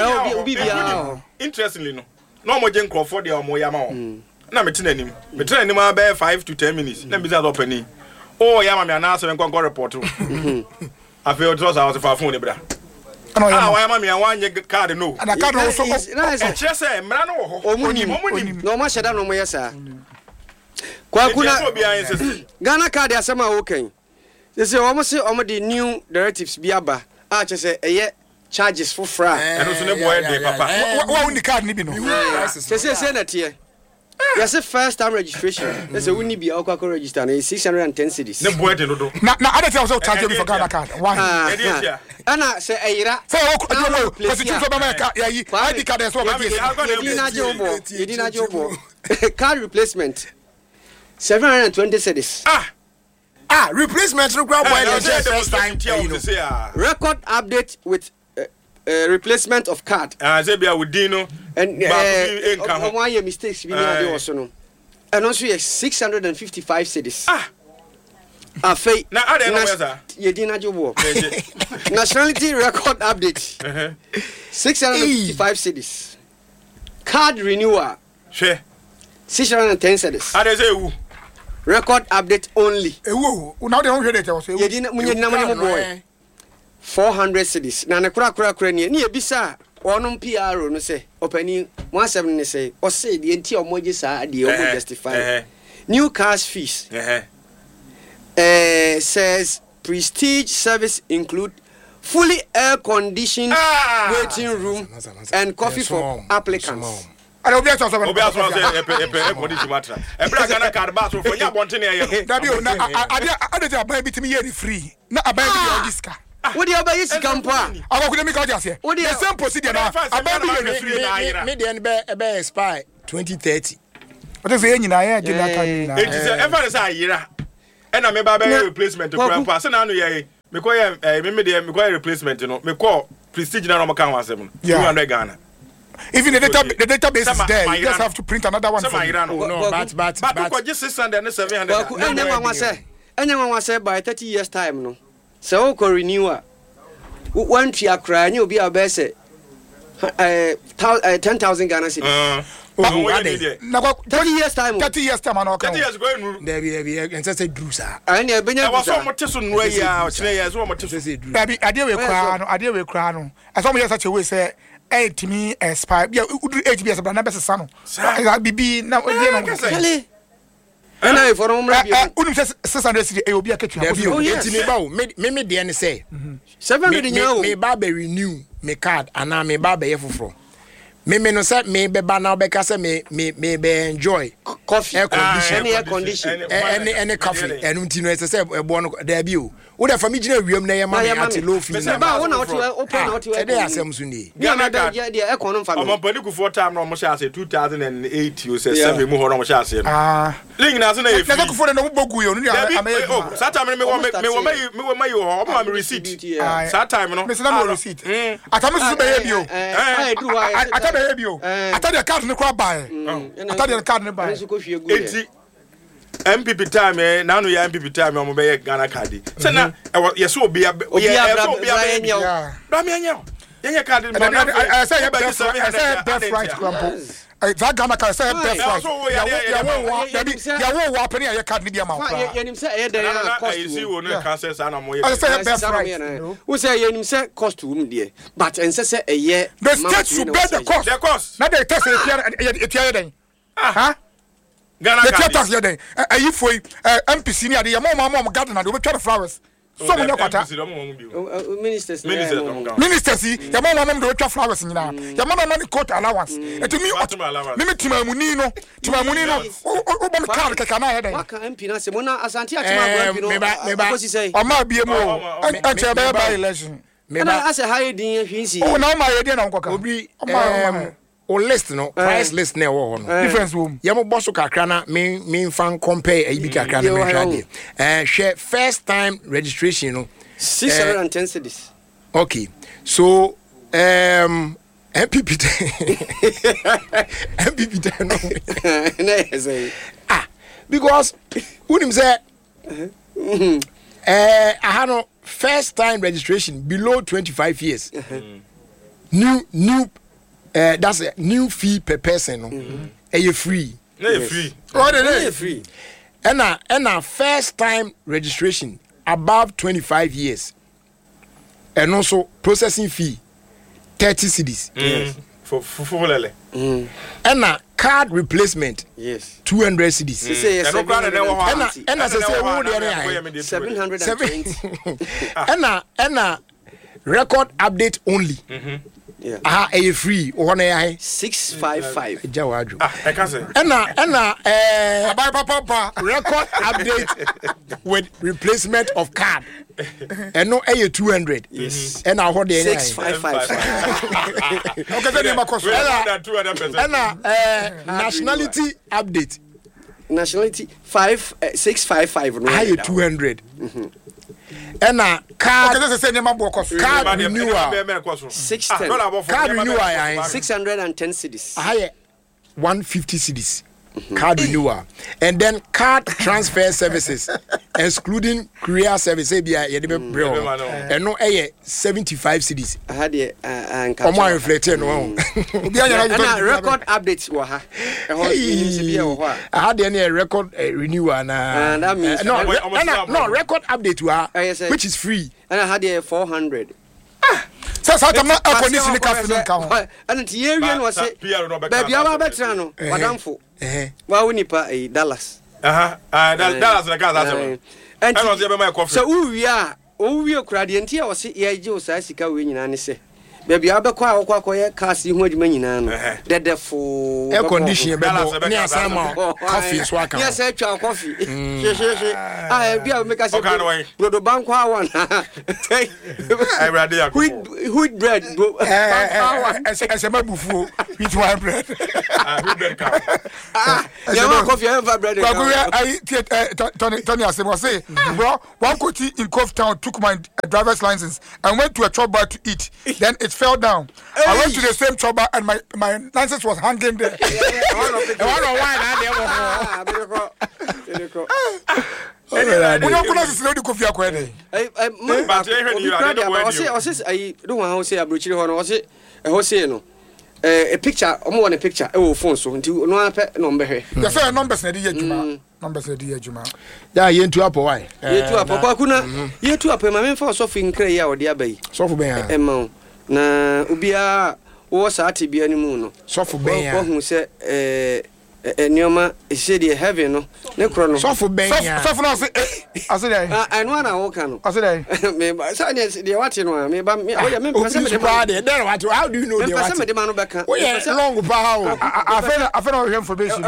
Anyhow. Interestingly no. No mo gen crofo de omo yama o. Na me tena nim. Me tena nim about 5 to 10 minutes. Na me say open ni. Oh yama me na so me kon report. Afi o trust house for phone bra. Ah yama me wan ye card no. And card no so. Na say mra no ho. Omunim. No ma sheda no mo yesa. Kwa kuna Ghana card asema okay. They say almost say the new directives be aba. Ah say charges for fra. And also ne boy dey papa. What the card ni bi no. Say na tie. Yes, a first time registration. There's a winnie be alcohol register. 610 cities. No boy to do. Now, other things also charge me for Ghana card. Why? Anna say Aira. Say, ID card is what card replacement. 720 cities. Replacement required by the first time. Record update with replacement of card. Zebia with Dino and why your mistakes we also know. And also 655 cities. Afei na ade no wesa Yedina Jobo. Nationality record update. 655 cities. Card renewal. 610 cities. Ade say ewu. Record update only. Ewu. Now they don't hear it also. Yedina munyedina boy. 400 cities. Na ne kura ni ebisa onom PRO no say opani 17 ne say o say the enti omoje sa de o justify. New cars fees. Says prestige service include fully air conditioned waiting room and coffee for applicants. I will be also air conditioned matter. E bra Ghana card ba so for nya bonten e ye. Dabi o na I buy bit me here free. Na I buy the discount. What do you buy this campa? I go make out here. The same procedure now. I buy the free. Me the be expire 2030. What is any na here Ghana card na. It is ever say ayira. And I may buy replacement to grandpa. So now you me call me call replacement, you know. Me call prestige na no kan 200 Ghana. Even the database is there. You just have to print another one. No, but just 600 and 700. Anyone say by 30 years time no. So ko renew one tia cry you be a best 10,000 Ghana cedis. 30 years time. 30 years time and 30 years going there be and say drusa. And e benya was so much so no ya o chine ya so much so say drusa. Baby ade we kra no. As some such a way say to me expire. Bia udu age bia say na best sa no. Bibi na we no. And I for no mra bia. Udu 600 cedi e obi akatua. Enti ba o me de ne say 700 nyawo. Me ba be renew me card and me ba be ye foforo. Me no say me be ba na be ka say me be enjoy coffee air condition air condition any coffee enu ti no say ebo no da bi o wo da fami gina wiam na ye ma at low fee na ba wo na open na e dey asem so ni Ghana card dey e kon no fami o paniku for time no mo sha say 2008 you say 7 mu ho no mo sha say link na so na e na ko for no bogu yo no oh that time me wo may ho o me receipt that time no me say na receipt atame so be ye bi o atame ye bi o atade card ne kwa buy atade card ne buy enti MPP time na no ya MPP time o mo be Ghana card say na yes obi bra me anya ye card I say best right grandpa that Ghana card say best right ya wo wa penny ya card ni dia ma kwa ye nim say e dey cost you see one can say say na mo ye I say best right we say ye nim say cost room there but en say e ye the state should bear the cost na dey test e tiare den Ghana card tax ye den ayi foi MPC ni ade ya mo garden na dey obetwa flowers so mo nyakota ministers ya mo dey obetwa flowers nyina ya mo money court allowance etimi me timamuni no o bom card kaka na ye den waka MP na se mo na asante atima go MP no ko si say o ma bie mo anche by election me ba ase high din hwinsi o na ma ye din na nkoka obi o list no price list na wo ho no difference wo ye mo bosso kakra na me fan compare ayi bi kakra na me hwade share first time registration no 610 cedis okay so MPP no na say because unim say I had no first time registration below 25 years new that's a new fee per person no you free free and first time registration above 25 years and also processing fee 30 cedis for lele and card replacement 200 cedis and as I say who there 720 and record update only aha e free o hono ya 655 jawadu I can say ena papa record update with replacement of card eno e 200 yes ena ho de 655 okay then ma koso ena nationality update nationality 655 no high 200 ena card okay say nyama bo koso card renewal 610 card renewal 610 cedis high 150 cedis card renewal and then card transfer services excluding courier service bia ye de be bro and no 75 cedis had anka omo reflect no obi anya record updates wo ha e ho se bia wo ha had any record renewal na that means no record update wa which is free and I had 400 so tama akonisi ni cafe no ka and tie wie no se baby aba betra no wadamfo wa wonipa Dallas Dallas na ka za and I was be my coffee so uwi a owi kura de ntia wo se ye je o sa sika we nyina ne se baby abekwa akwa ye cars hu adwuma nyina no dedefo air condition be bo ni asama coffee so aka yes I twa coffee ah bia make us brodo banko awan I ready wheat bread esema bufu with one bread bread ka yeah coffee and bread I Tony asemo say bro one coach in Cove Town took my driver's license and went to a chop bar to eat then it fell down. Hey. I went to the same chopper and my license was hanging there. A picture, a picture, oh, phone so until no number here. Yes, sir, numbers na di Juma. Numbers na di Juma. Yeah, you into up why? You to up, kuna. You to up, my man for so fin cray or dear bay. So for me, na ubia wo saati bia ni mu no so for ben ya ko hu se enioma e se de heaven no ne kro no so for ben ya so for no se ase dey I no na wo ka no ase dey me sa ne de wate no me ba me oya me pese me de ba de there what how do you know de wate me pese me de ma no beka oya long pa how I feel no information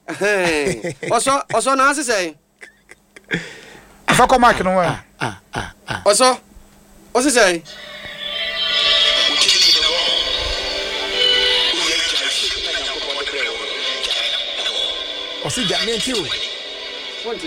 oso na ase say afa ko mark no wa oso say Osi jamen ti o. Fonte.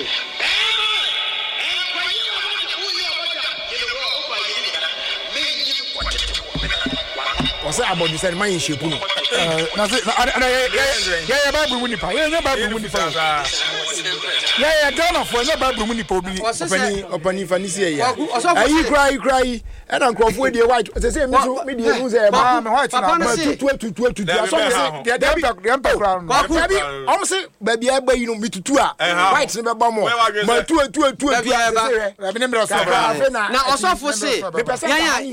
Osi abodi se man shepu no. Na se ya ba bu ni pa. Ya ba bu ni pa. Ya dona fo ya ba bu ni pa obi. Opani fani se ya. Ayi cry. And Uncle for the white, as I say, media news, white, to so say, baby, I buy you me to two, white, never bomb, my two, now also for say, the person,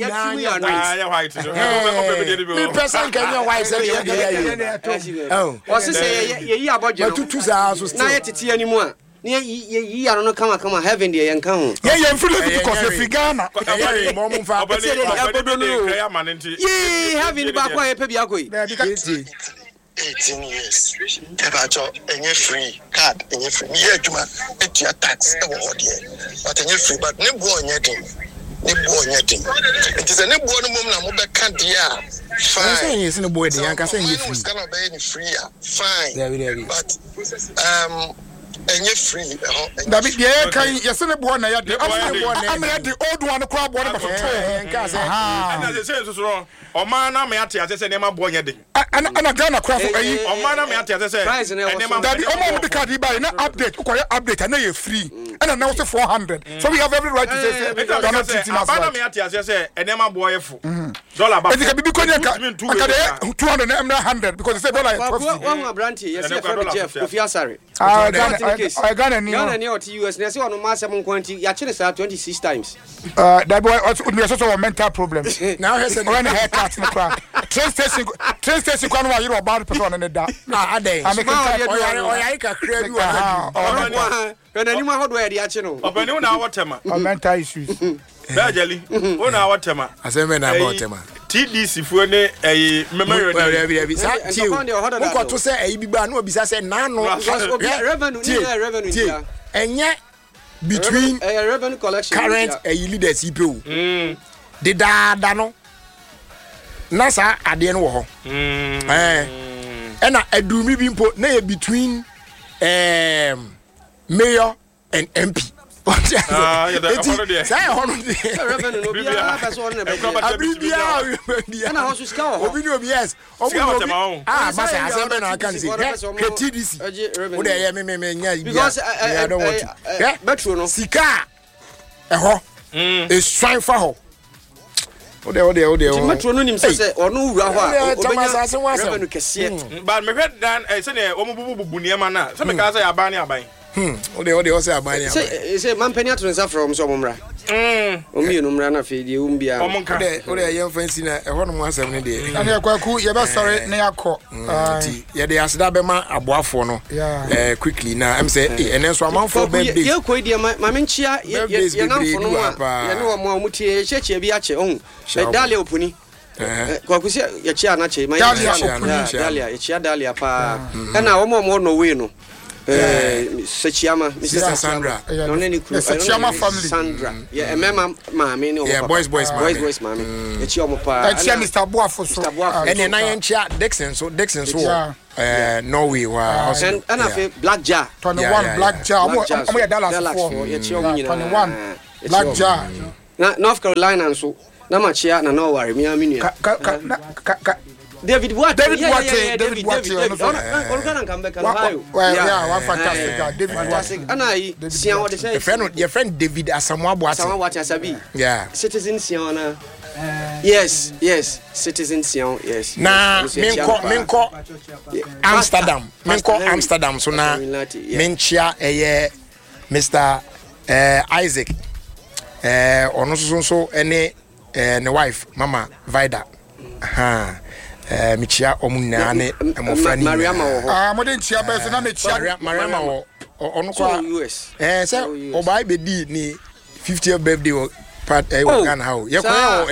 what's it say, yeah, about your 2,000 anymore. Ye are no come heaven the yan come. Yeah, because if you Ghana, ye having back why pay 18 years. Ebajo enye free card enye free. Ye adwuma etua tax e wo de. But enye free but ne bo onye din. It is a ne bo no mom na mo be ka dia. Fine. Say yes ne bo de yan ka say enye free. Can be free. Fine. But enye free David ye kan yese ne bo na ya de am na the old one crab one but nka say and as say so o man na me ate ase ne ma bo nya de ana Ghana crab ayi o man na me ate ase say David o mo de card buy na update ko update na ye free and now say 400 so we have every right to say Ghana city na na me ate ase say ene ma bo ye fu dollar ba e bibi ko nya ka 200 na 100 because they say dollar one abranti yes Jeff Kofi Asare I got a new US. They say on maximum quantity. You actually say 26 times. That boy also a mental problem. Now he said when haircut no crack. Train station can why you about person in the dark. Ah, ade. I make I can create you. When anyone how do I actually? Open you now what tema? Mental issues. Bajali. Oh now what tema? I say men about tema. TDC for ne memory who to say a biba no bisa say nano revenue enye between revenue collection current leaders ipo the da no na sa ade no wo ho na adumi bi mpo na between mayor and MP. Say revenue no be a person na be. Na hosu ska ho. Obi no yes. Masa asembe na kan say. TDC. Wo dey hear me nya bi. Because I don't want to. Metro no. Sika. Ho. Is swine for ho. Ode. Metro no nim say ono wura ho a obenya revenue kese. But me hwed dan say na omububu niam na. Say me ka say aban ni aban. Ode say aban ni aban. Say man penya to nsa from so omra. Omi enumra na fe die umbia. Ode yem fancy na ehwo no mo asem ne de. Na kwaku ye be sorry na yakọ. Ye de asida be ma aboafo no. Quickly na am say enenso amanfo birthday. Ye koi de ma menchia ye namfo no ma. Ye no mo amutie cheche bi ache on. Dalia opuni. Kwaku se ye chia na che ma Dalia ye chia Dalia pa. Na wo mo no we no. Sechiama, Mr. Sandra. No any Sechiama family. Sandra. Yeah, mama mama no. Yeah, boys mama. Echioma pa. Mr. Boafo so. And na yenchia Dixon so Norway wa. And I feel Black Jar. 21 Black Jar. Omo ya Dallas 4. 21 Black Jar. Na North Carolina so. Na machia na no worry me aminu. David Watt. David Watt. On can come back and one fantastic guy. David Watt. And I see what they say. Your friend David Asamoah Boateng. Asamoah Boateng Asabi. Yeah. Citizen Siona. Yes. Citizen Sion. Yes. Na minko Amsterdam. Amsterdam. So na minchia Mr. Isaac. Ono so any ne wife Mama Vida. Michia omunna ne emofrani modern chia be so na me chia Mariama ono kwa say obai be di ni 50th birthday part Ghana how ye kwa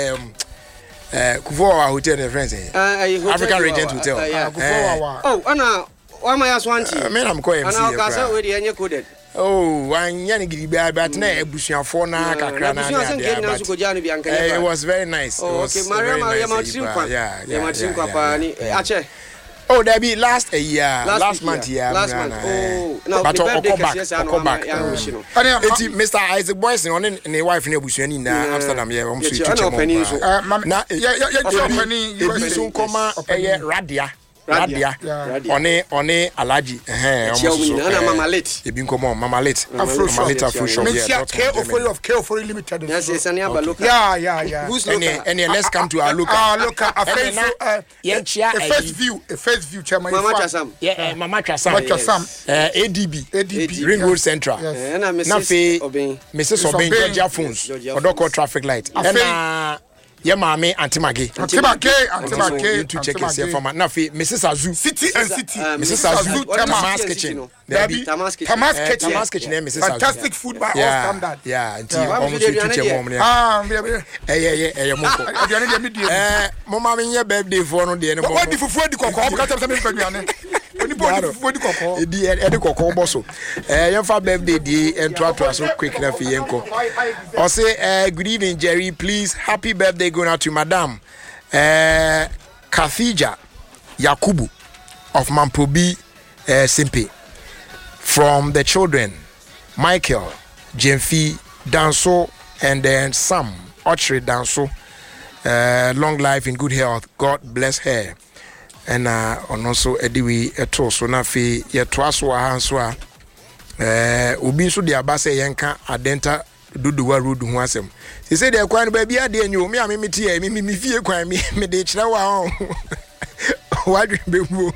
Kufuor hotel ne friends African Regent Hotel oh ana wa ma ya so anti me na mko MC ana ka say we dey enye coded anya ni gidi but na ebusuafo na kakra na it was very nice. Okay, Mariama Ache. Oh, there be last month. No, but I'll back. Mr. Isaac Boyson on in wife in Ebusuani na Amsterdam here. Radia. One Alaji. Mama Late. You been come on, Mama Late. Afro show. Care for limited. Yes, it's an look. Yeah. Who's and let's come to our look. A first view, Chairman. Mama Chasam. ADB. Ring Road Central. Mrs. Obeng, Georgia Phones. Odoko traffic light. Yeah, mommy, Auntie Maggie. To check yourself for my Nafi, Mrs. Azu. City. Mrs. Azu, Tamas Kitchen. Tamas Kitchen, Mrs. Azu. Fantastic food by all standard. Yeah, almost you teach your mom. Mama, in your birthday for no day. What if you food the cocoa? Edi koko boso yen fa birthday di entwa so quick na fi yenko o say good evening Jerry, please happy birthday going out to madam Kathija Yakubu of Mampobi Simpe, from the children Michael Jemfi Danso and then Sam Ochre Danso. Long life in good health, God bless her. And also ediwi eto so na fe ye to aso ha so a obi so de abase yenka adenta duduwa road ho asem se se de kwan ba bia de anyo me amemeti e me fie kwan me de kire wa wadwe bebu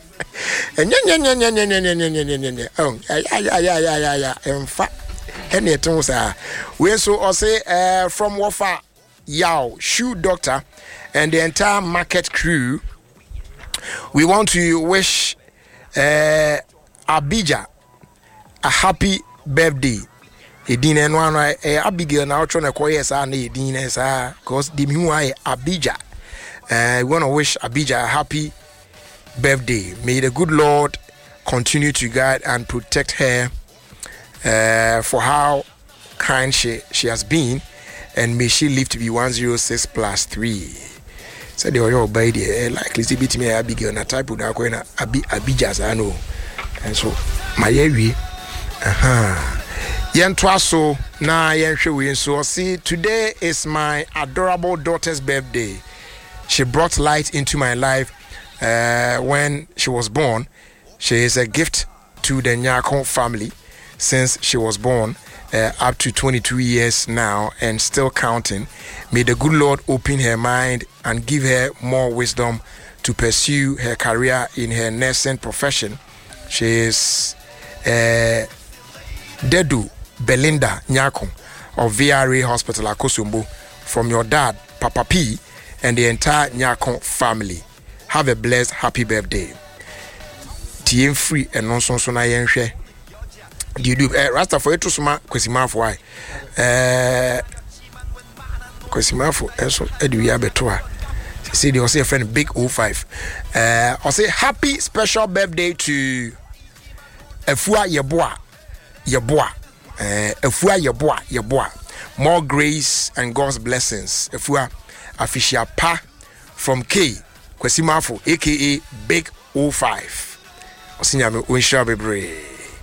enya oh ya emfa ene eto sa we so o say from Wafa Yao shoe doctor and the entire market crew. We want to wish Abija a happy birthday. Edina no ano Abigail na otro na koye sa na Edina sa because the who I Abijah. We want to wish Abijah a happy birthday. May the good Lord continue to guide and protect her for how kind she has been, and may she live to be 106 plus 3. So the oyo by the likely to be to me Abigail na type na ko na Abijah I know. And so my yewi Yentwaso na yenhwe so see today is my adorable daughter's birthday. She brought light into my life when she was born. She is a gift to the Nyako family since she was born, up to 22 years now and still counting. May the good Lord open her mind and give her more wisdom to pursue her career in her nursing profession. She is Dedu Belinda Nyako of VRA Hospital Akosombo, from your dad, Papa P, and the entire Nyako family. Have a blessed, happy birthday. Tiem free and non so na yenhwe. You do Rasta for eto suma kwesimafo why. Kwesimafo eso edu ya beto a. See they say friend Big 05. I say happy special birthday to Efua Yeboa. Efua Yeboa. More grace and God's blessings. Efua Afishia Pa from K Kwesimafo aka Big 05. Osinyame Winsha Bebre.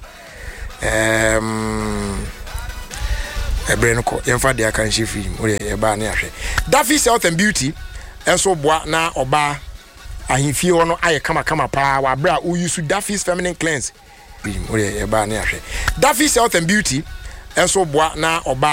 Ebrenko yemfa de aka nshi film o ye ba na ahwe. Daffy's Health and Beauty enso boa na oba ahimfie ho no aye kama pa wa bra o use Daffy's Feminine Cleanse film o ye ba na ahwe. Daffy's Health and Beauty enso boa na oba